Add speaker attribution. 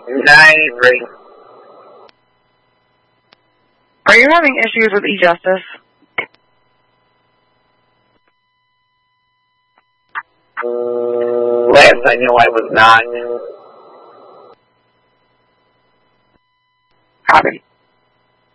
Speaker 1: 93.
Speaker 2: Are you having issues with e-justice?
Speaker 1: Last I knew I was not.
Speaker 2: Copy.